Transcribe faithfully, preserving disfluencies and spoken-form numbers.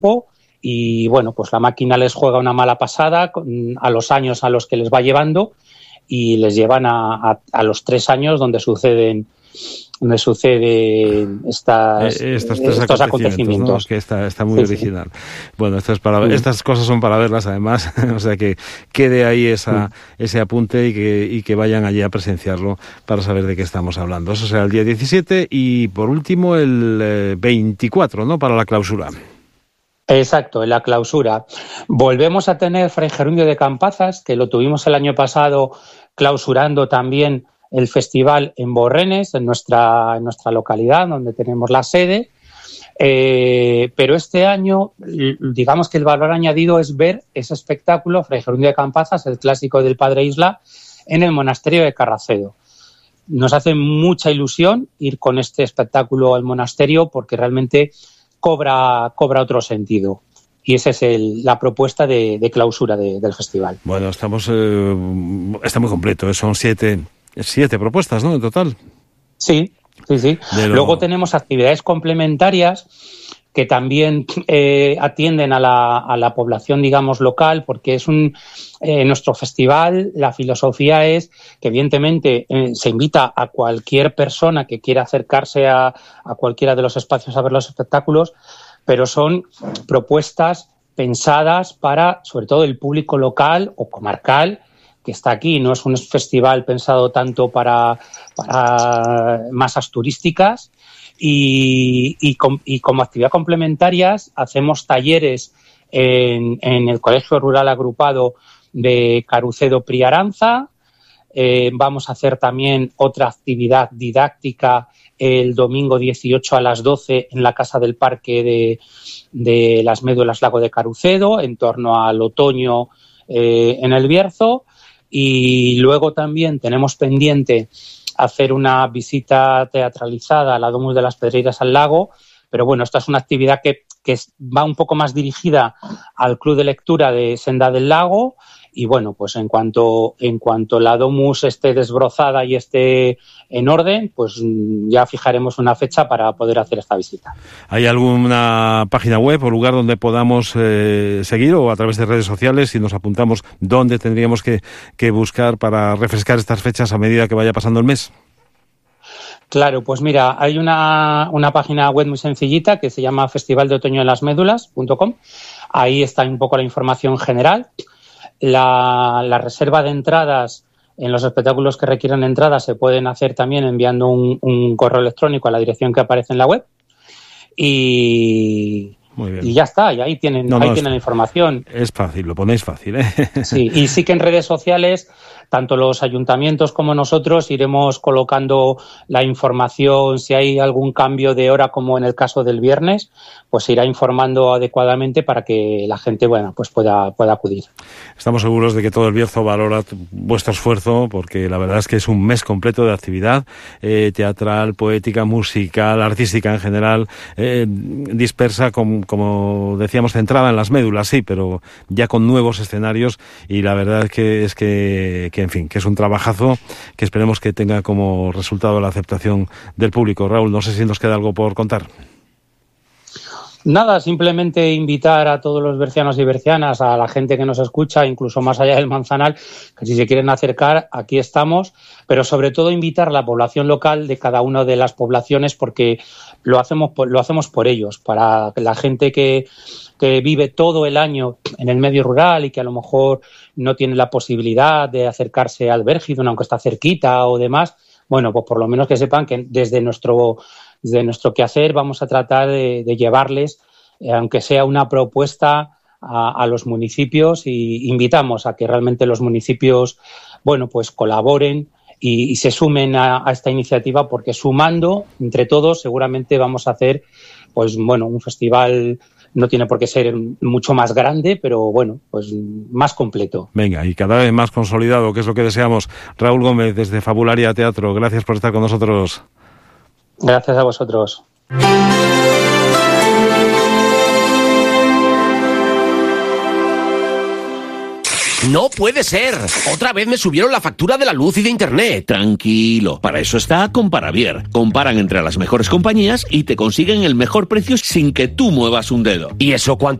y bueno, pues la máquina les juega una mala pasada a los años a los que les va llevando y les llevan a, a, a los tres años donde suceden donde suceden estas, eh, estos, estos acontecimientos, acontecimientos, ¿no? Que está, está muy sí, original. Sí. Bueno, esto es para, sí. Estas cosas son para verlas además, o sea que quede ahí esa, sí. ese apunte y que, y que vayan allí a presenciarlo para saber de qué estamos hablando. Eso será el día diecisiete y por último el eh, veinticuatro, ¿no? Para la clausura. Exacto, en la clausura. Volvemos a tener Fray Gerundio de Campazas, que lo tuvimos el año pasado clausurando también el festival en Borrenes, en nuestra, en nuestra localidad, donde tenemos la sede. Eh, pero este año, digamos que el valor añadido es ver ese espectáculo, Fray Gerundio de Campazas, el clásico del Padre Isla, en el monasterio de Carracedo. Nos hace mucha ilusión ir con este espectáculo al monasterio porque realmente cobra, cobra otro sentido. Y esa es el, la propuesta de, de clausura de, del festival. Bueno, estamos eh, está muy completo, ¿eh? Son siete, siete propuestas, ¿no? En total. Sí, sí, sí. Lo... Luego tenemos actividades complementarias que también eh, atienden a la, a la población, digamos, local, porque es un eh, nuestro festival, la filosofía es que evidentemente eh, se invita a cualquier persona que quiera acercarse a, a cualquiera de los espacios a ver los espectáculos, pero son propuestas pensadas para, sobre todo, el público local o comarcal que está aquí. No es un festival pensado tanto para, para masas turísticas. Y, y, com, y como actividad complementarias hacemos talleres en, en el Colegio Rural Agrupado de Carucedo Priaranza. Eh, vamos a hacer también otra actividad didáctica el domingo dieciocho a las doce en la Casa del Parque de, de las Médulas Lago de Carucedo, en torno al otoño eh, en el Bierzo. Y luego también tenemos pendiente hacer una visita teatralizada a la Domus de las Pedreiras al Lago, pero bueno, esta es una actividad que, que va un poco más dirigida al Club de Lectura de Senda del Lago y bueno, pues en cuanto, en cuanto la Domus esté desbrozada y esté en orden, pues ya fijaremos una fecha para poder hacer esta visita. ¿Hay alguna página web o lugar donde podamos eh, seguir o a través de redes sociales si nos apuntamos dónde tendríamos que, que buscar para refrescar estas fechas a medida que vaya pasando el mes? Claro, pues mira, hay una, una página web muy sencillita que se llama festival de otoño en las médulas punto com. Ahí está un poco la información general. La, la reserva de entradas en los espectáculos que requieran entradas se pueden hacer también enviando un, un correo electrónico a la dirección que aparece en la web. Y, Muy bien. y ya está, y ahí tienen, no, ahí no, tienen la información. Es fácil, lo ponéis fácil, ¿eh? Sí, y sí que en redes sociales, tanto los ayuntamientos como nosotros iremos colocando la información, si hay algún cambio de hora, como en el caso del viernes, pues se irá informando adecuadamente para que la gente, bueno, pues pueda, pueda acudir. Estamos seguros de que todo el Bierzo valora vuestro esfuerzo, porque la verdad es que es un mes completo de actividad eh, teatral, poética, musical, artística en general, eh, dispersa, como, como decíamos, centrada en las médulas, sí, pero ya con nuevos escenarios, y la verdad es que, es que, que en fin, que es un trabajazo que esperemos que tenga como resultado la aceptación del público. Raúl, no sé si nos queda algo por contar. Nada, simplemente invitar a todos los bercianos y bercianas, a la gente que nos escucha, incluso más allá del Manzanal, que si se quieren acercar, aquí estamos, pero sobre todo invitar a la población local de cada una de las poblaciones, porque lo hacemos por, lo hacemos por ellos, para la gente que, que vive todo el año en el medio rural y que a lo mejor no tiene la posibilidad de acercarse al Bérgidon, aunque está cerquita o demás. Bueno, pues por lo menos que sepan que desde nuestro Desde nuestro quehacer vamos a tratar de, de llevarles, eh, aunque sea una propuesta, a, a los municipios, y invitamos a que realmente los municipios, bueno, pues colaboren y, y se sumen a, a esta iniciativa, porque sumando entre todos seguramente vamos a hacer, pues bueno, un festival. No tiene por qué ser mucho más grande, pero bueno, pues más completo. Venga, y cada vez más consolidado, que es lo que deseamos. Raúl Gómez, desde Fabularia Teatro, gracias por estar con nosotros. Gracias a vosotros. ¡No puede ser! Otra vez me subieron la factura de la luz y de internet. Tranquilo, para eso está Comparavier. Comparan entre las mejores compañías y te consiguen el mejor precio sin que tú muevas un dedo. ¿Y eso cuánto